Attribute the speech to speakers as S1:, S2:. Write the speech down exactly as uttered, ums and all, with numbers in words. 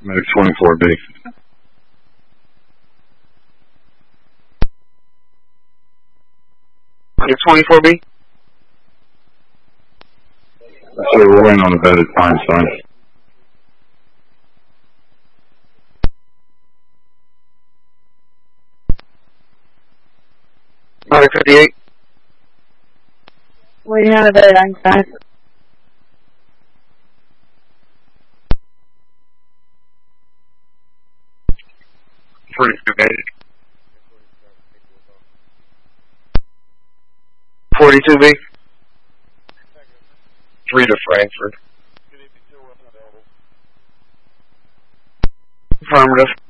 S1: Medic twenty-four B.
S2: Medic twenty-four B?
S1: So we're waiting on the bed at Einstein.
S2: Medic fifty-eight?
S3: Waiting on the bed at Einstein.
S2: forty-two B. forty-two B? Three to Frankfurt. Affirmative.